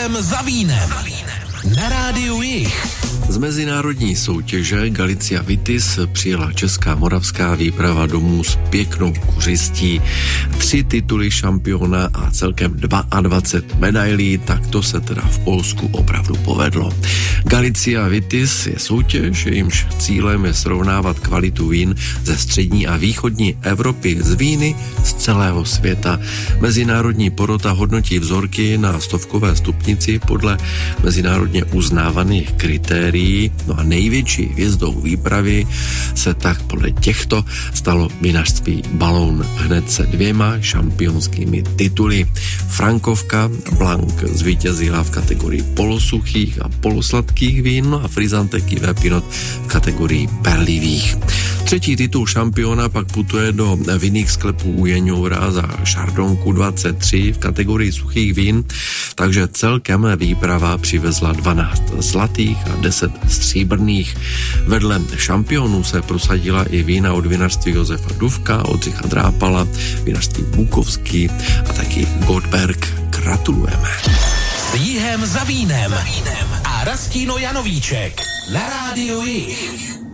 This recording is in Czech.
Jihem za vínem. Na rádiu Jih. Z mezinárodní soutěže Galicia Vitis přijela česká moravská výprava domů s pěknou kuřistí. 3 tituly šampiona a celkem 22 medailí, tak to se teda v Polsku opravdu povedlo. Galicia Vitis je soutěž, jejímž cílem je srovnávat kvalitu vín ze střední a východní Evropy s víny z celého světa. Mezinárodní porota hodnotí vzorky na 100kové stupnici podle mezinárodně uznávaných kritérií. No a největší hvězdou výpravy se tak podle těchto stalo vinařství Balloun hned se 2 šampionskými tituly. Frankovka Blanc zvítězila v kategorii polosuchých a polosladkých vín, no a Frisante Cuvée Pinot v kategorii perlivých. 3. titul šampiona pak putuje do vinných sklepů u Jeňoura za Chardonku 23 v kategorii suchých vín, takže celkem výprava přivezla 12 zlatých a 10 stříbrných. Vedle šampionů se prosadila i vína od vinařství Josefa Dufka, Oldřicha Drápala, vinařství Bukovský a taky Goldberg. Gratulujeme. S Jihem za vínem a Rastíno Janovíček na rádiu Jih.